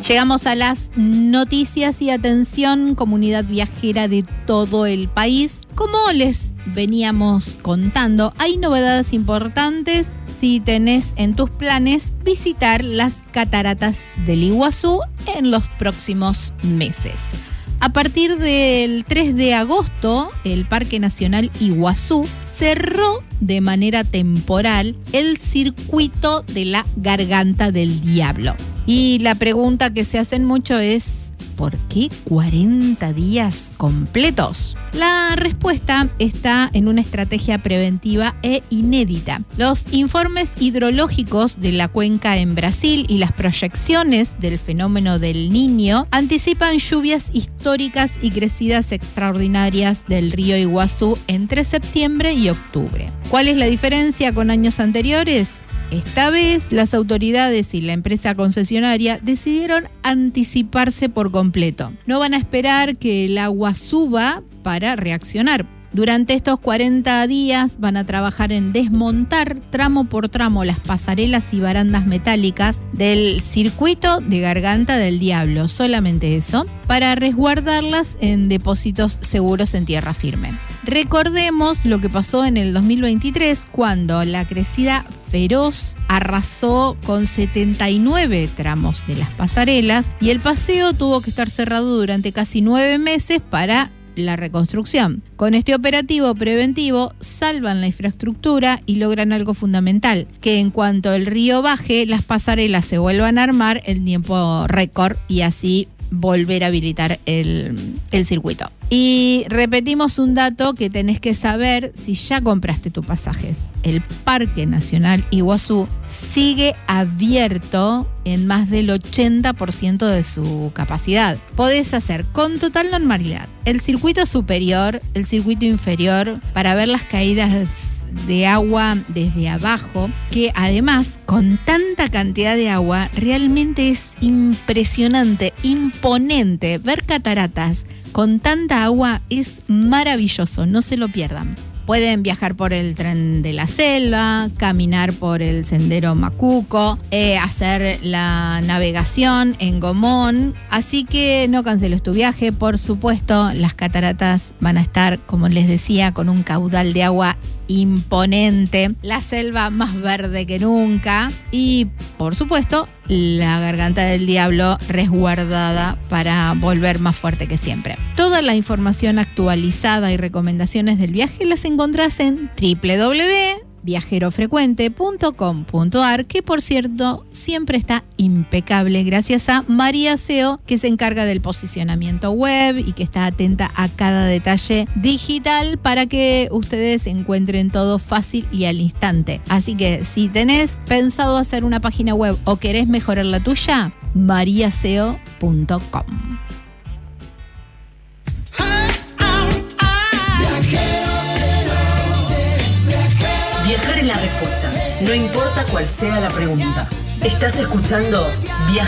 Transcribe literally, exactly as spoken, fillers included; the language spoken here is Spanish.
Llegamos a las noticias y atención, comunidad viajera de todo el país. Como les veníamos contando, hay novedades importantes si tenés en tus planes visitar las cataratas del Iguazú en los próximos meses. A partir del tres de agosto, el Parque Nacional Iguazú cerró de manera temporal el circuito de la Garganta del Diablo. Y la pregunta que se hacen mucho es, ¿por qué cuarenta días completos? La respuesta está en una estrategia preventiva e inédita. Los informes hidrológicos de la cuenca en Brasil y las proyecciones del fenómeno del Niño anticipan lluvias históricas y crecidas extraordinarias del río Iguazú entre septiembre y octubre. ¿Cuál es la diferencia con años anteriores? Esta vez, las autoridades y la empresa concesionaria decidieron anticiparse por completo. No van a esperar que el agua suba para reaccionar. Durante estos cuarenta días van a trabajar en desmontar tramo por tramo las pasarelas y barandas metálicas del circuito de Garganta del Diablo, solamente eso, para resguardarlas en depósitos seguros en tierra firme. Recordemos lo que pasó en el dos mil veintitrés, cuando la crecida feroz arrasó con setenta y nueve tramos de las pasarelas y el paseo tuvo que estar cerrado durante casi nueve meses para la reconstrucción. Con este operativo preventivo salvan la infraestructura y logran algo fundamental, que en cuanto el río baje, las pasarelas se vuelvan a armar en tiempo récord y así volver a habilitar el, el circuito. Y repetimos un dato que tenés que saber si ya compraste tus pasajes. El Parque Nacional Iguazú sigue abierto en más del ochenta por ciento de su capacidad. Podés hacer con total normalidad el circuito superior, el circuito inferior, para ver las caídas de agua desde abajo, que además con tanta cantidad de agua realmente es impresionante, imponente. Ver cataratas con tanta agua es maravilloso, no se lo pierdan. Pueden viajar por el tren de la selva, caminar por el sendero Macuco, eh, hacer la navegación en gomón. Así que no canceles tu viaje, por supuesto. Las cataratas van a estar, como les decía, con un caudal de agua imponente, la selva más verde que nunca y, por supuesto, la Garganta del Diablo resguardada para volver más fuerte que siempre. Toda la información actualizada y recomendaciones del viaje las encontrás en doble u doble u doble u punto viajero frecuente punto com punto a r, que por cierto siempre está impecable gracias a María S E O, que se encarga del posicionamiento web y que está atenta a cada detalle digital para que ustedes encuentren todo fácil y al instante. Así que si tenés pensado hacer una página web o querés mejorar la tuya, maría s e o punto com. Viajar es la respuesta, no importa cuál sea la pregunta. Estás escuchando Viajar.